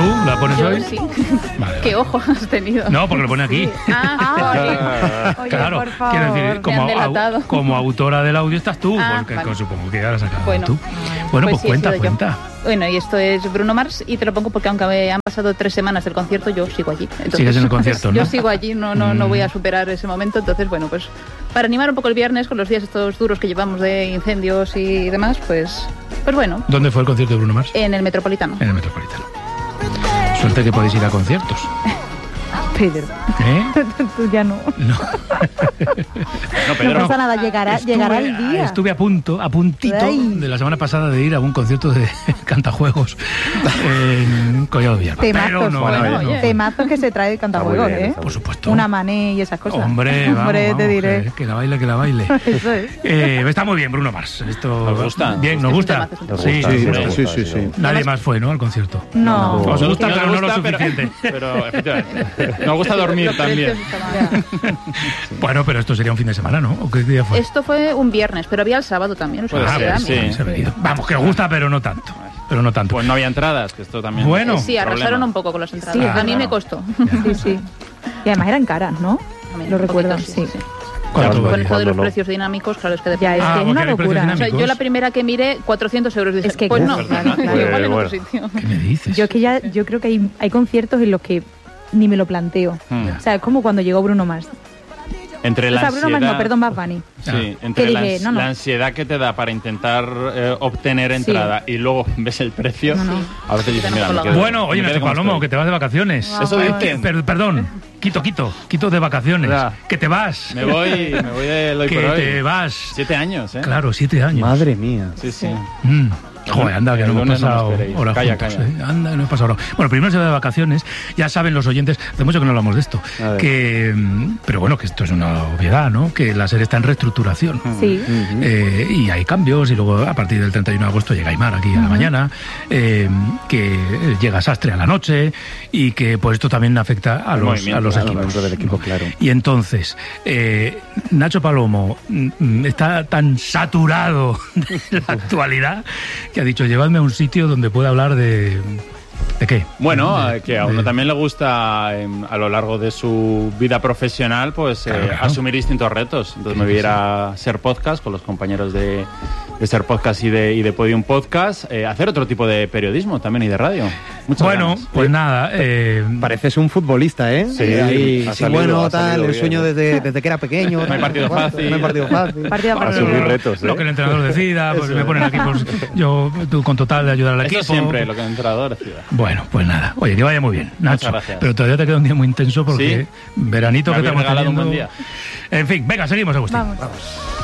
¿Tú la pones Yo hoy? sí. Vale, ¿Qué ojo has tenido? No, porque lo pone aquí. Oye, Claro, por favor. quiero decir, Me han delatado. como autora del audio estás tú, porque vale. supongo que ya la has sacado Bueno. tú. Bueno, pues sí, he cuenta. sido yo. Bueno, y esto es Bruno Mars, y te lo pongo porque aunque me han pasado 3 semanas del concierto, yo sigo allí. Entonces, Sigues en el concierto, ¿no? Yo sigo allí, no voy a superar ese momento. Entonces, bueno, pues para animar un poco el viernes con los días estos duros que llevamos de incendios y demás, pues bueno. ¿Dónde fue el concierto de Bruno Mars? En el Metropolitano. En el Metropolitano. Suerte que podéis ir a conciertos. Pedro. Tú ya no. No. No pasa nada, llegará el día. Estuve a puntito Ay. de la semana pasada de ir a un concierto de Cantajuegos en Collado Villalba. Temazos, no. temazos que se trae el Cantajuegos, ¿eh? Por supuesto. Una mané y esas cosas. Hombre, vamos, te diré. que la baile. Eso es. Está muy bien, Bruno Mars. Esto ¿Nos gusta? Bien, nos gusta. Sí. Nadie más fue, ¿no? Al concierto. No. Os gusta, pero no lo gusta, suficiente. Pero efectivamente. Nos gusta dormir también. Bueno, pero esto sería un fin de semana, ¿no? ¿O qué día fue? Esto fue un viernes, pero había el sábado también. O sea, Puede ser, sí. Vamos, que os gusta, pero no tanto. Pues no había entradas, que esto también. Bueno. Sí, arrasaron un poco con las entradas. Sí, a mí me costó. Sí. Y además eran caras, ¿no? Lo recuerdo, sí. ¿Cuánto Con valía? eso de los precios dinámicos, claro, es que Ya, es que es porque una hay precios locura. O sea, yo la primera que miré, 400 euros. Dije, Es que pues claro, no, claro. igual en Bueno. otro sitio. ¿Qué me dices? Yo creo que hay conciertos en los que ni me lo planteo. O sea, es como cuando llegó Bruno Mars. Entre la Bruno Mars no, perdón, Bad Bunny. Sí, entre Que dije, no. la ansiedad que te da para intentar obtener entrada y luego ves el precio, a veces dices, mira, me quedo- Bueno, oye, me quedo Nacho como Palomo, estoy. que te vas de vacaciones. Eso dicen. Perdón, quito de vacaciones. Ya. Que te vas. Me voy de hoy Que por hoy. te vas. 7 años, ¿eh? Claro, 7 años. Madre mía. Sí. Joder, anda, que El no hemos lunes no me pasado esperéis. horas Calla, juntos. calla. Anda, que no hemos pasado horas. Bueno, primero se va de vacaciones. Ya saben los oyentes, hace mucho que no hablamos de esto, A ver. pero bueno, que esto es una obviedad, ¿no? Que la serie está en reestructuración. Sí. Y hay cambios, y luego a partir del 31 de agosto llega Aymar aquí a la mañana, que llega Sastre a la noche, y que pues esto también afecta a los equipos. Dentro del equipo, claro. Y entonces, Nacho Palomo está tan saturado de la actualidad que ha dicho, llevadme a un sitio donde pueda hablar de... ¿De qué? Bueno, que a uno también le gusta a lo largo de su vida profesional pues Claro. asumir distintos retos. Entonces me voy a ir a Ser Podcast con los compañeros de Ser Podcast y de Podium Podcast, hacer otro tipo de periodismo también y de radio. Muchas Bueno, ganas. pues nada. Pareces un futbolista, ¿eh? Sí, Ahí, ha sí, salido- bueno, ha tal, salido el bien. sueño desde que era pequeño. No hay partido fácil. No hay partido fácil. Partida para Asumir todo. retos, Lo que el entrenador decida, pues me ponen aquí, pues tú con total de ayudar al Eso equipo. siempre, lo que el entrenador decida. Bueno, pues nada. Oye, que vaya muy bien, Nacho. gracias. Pero todavía te queda un día muy intenso porque Sí. veranito Me que habéis estamos regalado un teniendo. buen día. En fin, venga, seguimos, Agustín. Vamos.